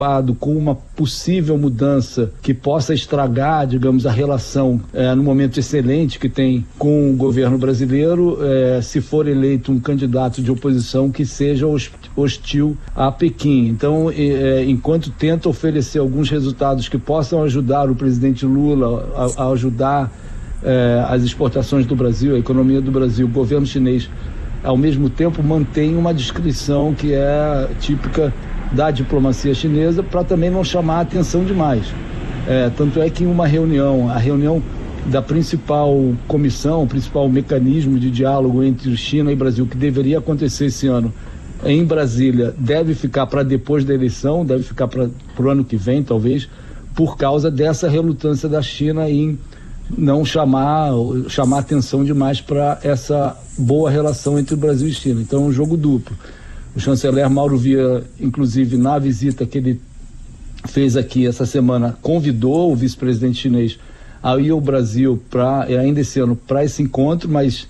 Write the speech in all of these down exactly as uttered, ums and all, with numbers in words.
com uma possível mudança que possa estragar, digamos, a relação é, no momento excelente que tem com o governo brasileiro, é, se for eleito um candidato de oposição que seja hostil a Pequim. Então, é, enquanto tenta oferecer alguns resultados que possam ajudar o presidente Lula a, a ajudar é, as exportações do Brasil, a economia do Brasil, o governo chinês, ao mesmo tempo, mantém uma discrição que é típica da diplomacia chinesa, para também não chamar a atenção demais. É, tanto é que em uma reunião, a reunião da principal comissão, o principal mecanismo de diálogo entre China e Brasil, que deveria acontecer esse ano em Brasília, deve ficar para depois da eleição, deve ficar para o ano que vem, talvez, por causa dessa relutância da China em não chamar, chamar atenção demais para essa boa relação entre o Brasil e China. Então é um jogo duplo. O chanceler Mauro Vieira, inclusive, na visita que ele fez aqui essa semana, convidou o vice-presidente chinês a ir ao Brasil para, ainda esse ano, para esse encontro, mas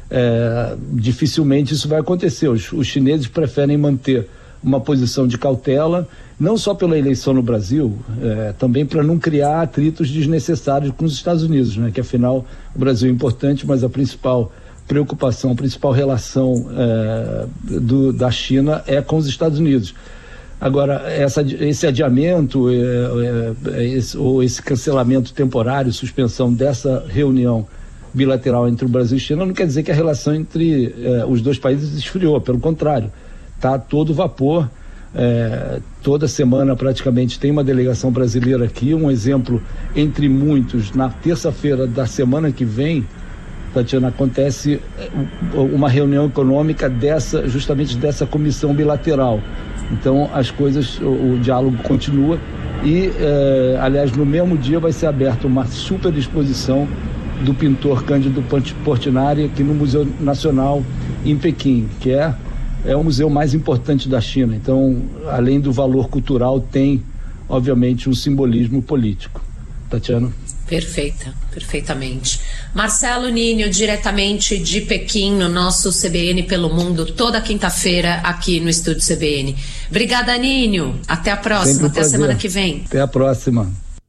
é, dificilmente isso vai acontecer. Os, os chineses preferem manter uma posição de cautela, não só pela eleição no Brasil, é, também para não criar atritos desnecessários com os Estados Unidos, né? Que afinal o Brasil é importante, mas a principal preocupação, a principal relação é, do, da China é com os Estados Unidos. Agora, essa, esse adiamento é, é, é, esse, ou esse cancelamento temporário, suspensão dessa reunião bilateral entre o Brasil e China, não quer dizer que a relação entre é, os dois países esfriou, pelo contrário, está a todo vapor. É, toda semana praticamente tem uma delegação brasileira aqui, um exemplo entre muitos. Na terça-feira da semana que vem, Tatiana, acontece uma reunião econômica dessa, justamente dessa comissão bilateral. Então as coisas, o, o diálogo continua e, eh, aliás, no mesmo dia vai ser aberta uma super exposição do pintor Cândido Portinari aqui no Museu Nacional em Pequim, que é, é o museu mais importante da China. Então, além do valor cultural, tem, obviamente, um simbolismo político. Tatiana? Perfeita, perfeitamente. Marcelo Ninho, diretamente de Pequim, no nosso C B N pelo Mundo, toda quinta-feira aqui no Estúdio C B N. Obrigada, Ninho. Até a próxima, até a semana que vem. Até a próxima.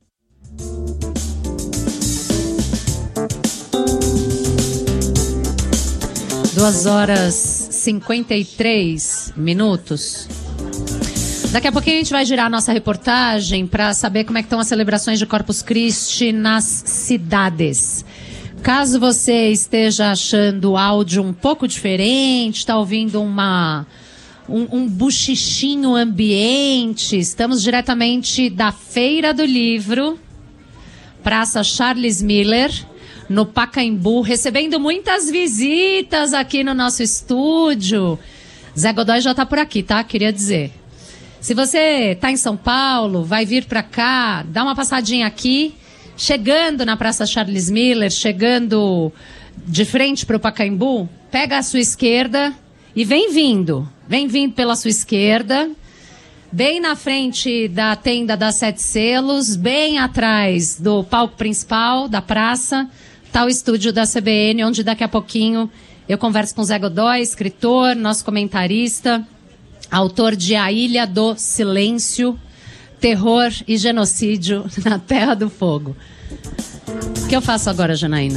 Duas horas cinquenta e três minutos. Daqui a pouquinho a gente vai girar a nossa reportagem para saber como é que estão as celebrações de Corpus Christi nas cidades. Caso você esteja achando o áudio um pouco diferente, está ouvindo uma, um, um buchichinho ambiente, estamos diretamente da Feira do Livro, Praça Charles Miller, no Pacaembu, recebendo muitas visitas aqui no nosso estúdio. Zé Godoy já está por aqui, tá? Queria dizer. Se você está em São Paulo, vai vir para cá, dá uma passadinha aqui, chegando na Praça Charles Miller, chegando de frente para o Pacaembu, pega a sua esquerda e vem vindo. Vem vindo pela sua esquerda, bem na frente da tenda das Sete Selos, bem atrás do palco principal da praça, está o estúdio da C B N, onde daqui a pouquinho eu converso com o Zé Godoy, escritor, nosso comentarista, autor de A Ilha do Silêncio, Terror e Genocídio na Terra do Fogo. O que eu faço agora, Janaína?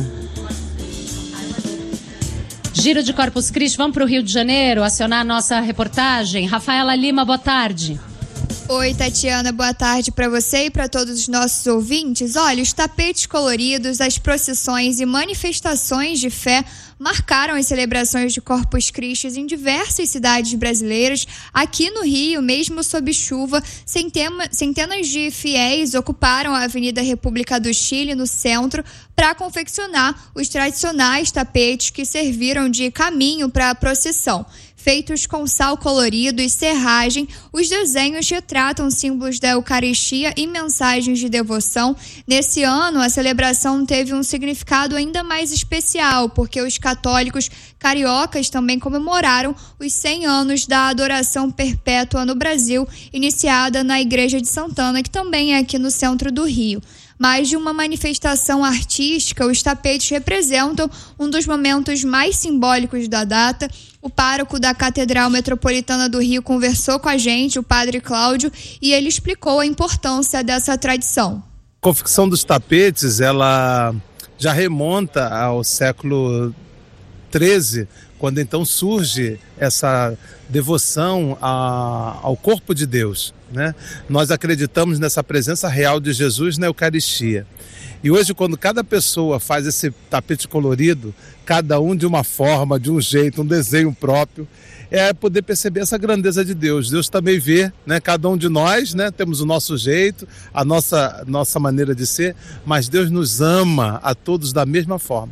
Giro de Corpus Christi, vamos para o Rio de Janeiro, acionar a nossa reportagem. Rafaela Lima, boa tarde. Oi, Tatiana, boa tarde para você e para todos os nossos ouvintes. Olha, os tapetes coloridos, as procissões e manifestações de fé marcaram as celebrações de Corpus Christi em diversas cidades brasileiras. Aqui no Rio, mesmo sob chuva, centenas de fiéis ocuparam a Avenida República do Chile, no centro, para confeccionar os tradicionais tapetes que serviram de caminho para a procissão. Feitos com sal colorido e serragem, os desenhos retratam símbolos da Eucaristia e mensagens de devoção. Nesse ano, a celebração teve um significado ainda mais especial, porque os católicos cariocas também comemoraram os cem anos da adoração perpétua no Brasil, iniciada na Igreja de Santana, que também é aqui no centro do Rio. Mais de uma manifestação artística, os tapetes representam um dos momentos mais simbólicos da data. O pároco da Catedral Metropolitana do Rio conversou com a gente, o padre Cláudio, e ele explicou a importância dessa tradição. A confecção dos tapetes, ela já remonta ao século treze, quando então surge essa devoção a, ao corpo de Deus, né? Nós acreditamos nessa presença real de Jesus na Eucaristia. E hoje, quando cada pessoa faz esse tapete colorido, cada um de uma forma, de um jeito, um desenho próprio, é poder perceber essa grandeza de Deus. Deus também vê, né? Cada um de nós, né? Temos o nosso jeito, a nossa, nossa maneira de ser, mas Deus nos ama a todos da mesma forma.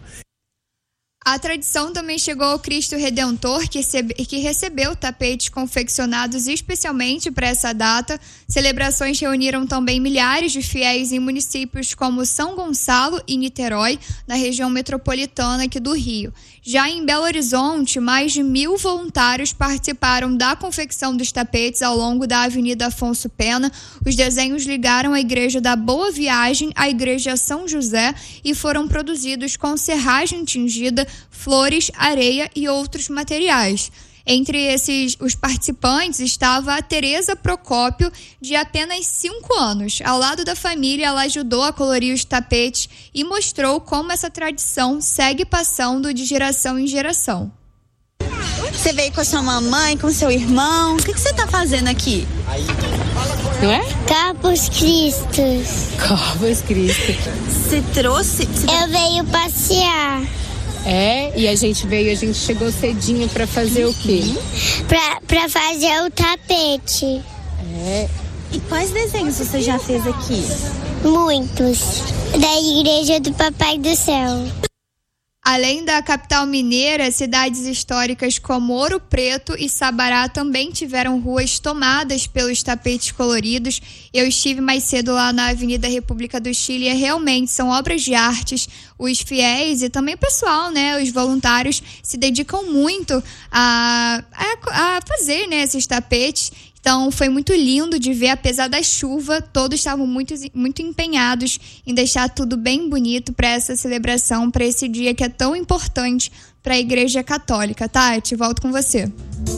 A tradição também chegou ao Cristo Redentor, que, recebe, que recebeu tapetes confeccionados especialmente para essa data. Celebrações reuniram também milhares de fiéis em municípios como São Gonçalo e Niterói, na região metropolitana aqui do Rio. Já em Belo Horizonte, mais de mil voluntários participaram da confecção dos tapetes ao longo da Avenida Afonso Pena. Os desenhos ligaram a Igreja da Boa Viagem à Igreja São José e foram produzidos com serragem tingida, flores, areia e outros materiais. Entre esses, os participantes estava a Tereza Procópio, de apenas cinco anos. Ao lado da família, ela ajudou a colorir os tapetes e mostrou como essa tradição segue passando de geração em geração. Você veio com a sua mamãe, com seu irmão. O que, que você está fazendo aqui? Não é? Corpus Christi. Corpus Christi. Você trouxe? Você... Eu venho passear. É, e a gente veio, a gente chegou cedinho pra fazer o quê? Pra, pra fazer o tapete. É. E quais desenhos você já fez aqui? Muitos. Da Igreja do Papai do Céu. Além da capital mineira, cidades históricas como Ouro Preto e Sabará também tiveram ruas tomadas pelos tapetes coloridos. Eu estive mais cedo lá na Avenida República do Chile e realmente são obras de artes. Os fiéis e também o pessoal, né, os voluntários, se dedicam muito a, a, a fazer, né, esses tapetes. Então, foi muito lindo de ver, apesar da chuva, todos estavam muito, muito empenhados em deixar tudo bem bonito para essa celebração, para esse dia que é tão importante para a Igreja Católica. Tati, volto com você.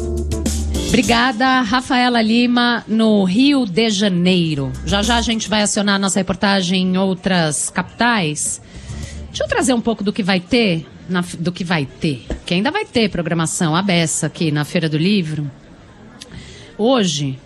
Obrigada, Rafaela Lima, no Rio de Janeiro. Já já a gente vai acionar a nossa reportagem em outras capitais. Deixa eu trazer um pouco do que vai ter, na, do que vai ter, que ainda vai ter programação à beça aqui na Feira do Livro. Hoje,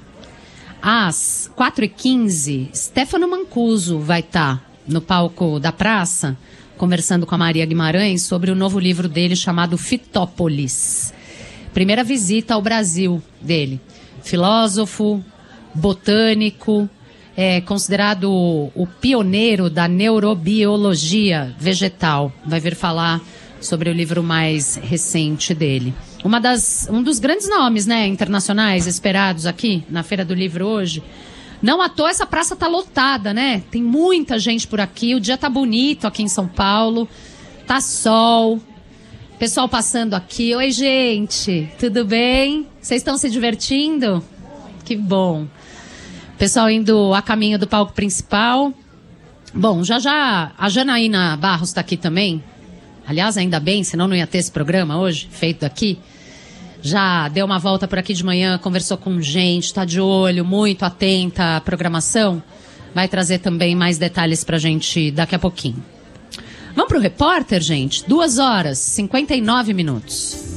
às quatro e quinze, Stefano Mancuso vai estar no palco da praça, conversando com a Maria Guimarães sobre o novo livro dele chamado Fitópolis. Primeira visita ao Brasil dele. Filósofo, botânico, é considerado o pioneiro da neurobiologia vegetal. Vai vir falar sobre o livro mais recente dele. Uma das, um dos grandes nomes, né, internacionais esperados aqui na Feira do Livro hoje. Não à toa essa praça tá lotada, né? Tem muita gente por aqui. O dia tá bonito aqui em São Paulo. Tá sol. Pessoal passando aqui. Oi, gente. Tudo bem? Vocês estão se divertindo? Que bom. Pessoal indo a caminho do palco principal. Bom, já já a Janaína Barros tá aqui também. Aliás, ainda bem, senão não ia ter esse programa hoje, feito daqui. Já deu uma volta por aqui de manhã, conversou com gente, está de olho, muito atenta à programação. Vai trazer também mais detalhes pra gente daqui a pouquinho. Vamos pro repórter, gente? Duas horas, cinquenta e nove minutos.